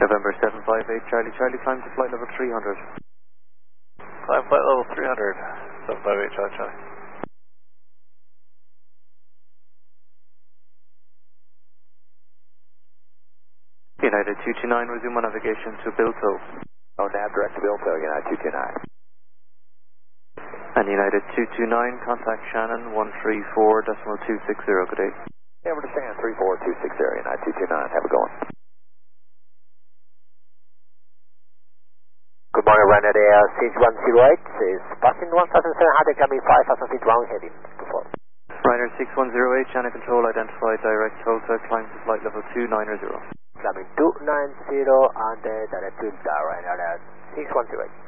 November 758 Charlie Charlie, climb to flight level 300. Climb flight level 300, 758 Charlie Charlie. United 229, resume on navigation to Bilto. Oh, nav direct to Bilto, United 229. And United 229, contact Shannon 134.260, good day. Yeah, we're just Shannon 34260, United 229, have a good one. Good morning, Ryanair Air CH108 is passing 1,700, coming 5,000 feet round heading to fall. Ryanair 6108, channel control identified, direct Tulsa, climb to flight level 290. Climbing 290 and direct to Ryanair 6108.